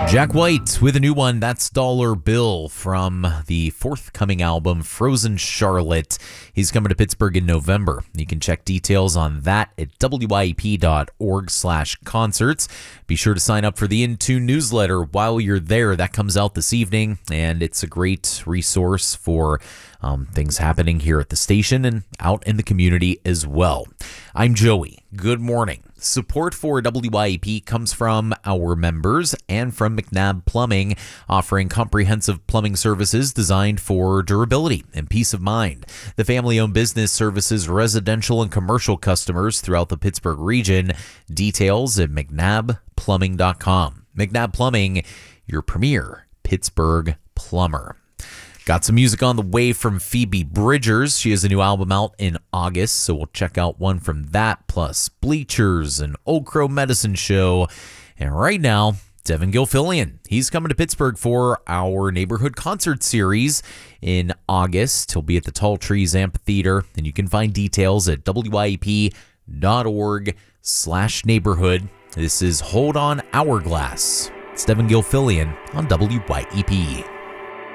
Jack White with a new one, that's Dollar Bill from the forthcoming album Frozen Charlotte. He's coming to Pittsburgh in November. You can check details on that at wyep.org/concerts. Be sure to sign up for the In Tune newsletter while you're there. That comes out this evening, and it's a great resource for things happening here at the station and out in the community as well. I'm Joey. Good morning. Support for WYEP comes from our members and from McNabb Plumbing, offering comprehensive plumbing services designed for durability and peace of mind. The family-owned business services residential and commercial customers throughout the Pittsburgh region. Details at mcnabbplumbing.com. McNabb Plumbing, your premier Pittsburgh plumber. Got some music on the way from Phoebe Bridgers. She has a new album out in August, so we'll check out one from that, plus Bleachers and Old Crow Medicine Show. And right now, Devin Gilfillian. He's coming to Pittsburgh for our neighborhood concert series in August. He'll be at the Tall Trees Amphitheater, and you can find details at wyep.org/neighborhood. This is Hold On Hourglass. It's Devin Gilfillian on WYEP.